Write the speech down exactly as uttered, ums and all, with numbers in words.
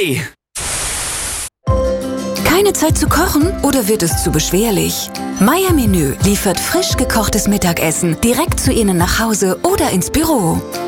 Hey! Keine Zeit zu kochen oder wird es zu beschwerlich? Meier Menü liefert frisch gekochtes Mittagessen direkt zu Ihnen nach Hause oder ins Büro.